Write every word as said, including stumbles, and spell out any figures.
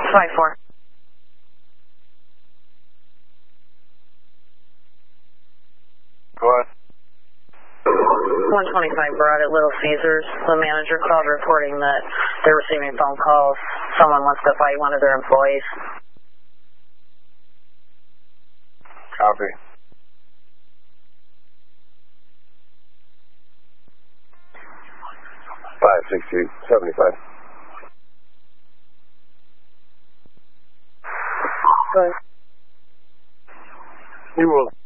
five four. Go ahead. one twenty-five Broad at Little Caesars. The manager called reporting that they're receiving phone calls. Someone wants to fight one of their employees. Copy. Five six two seventy five. Go ahead. You will.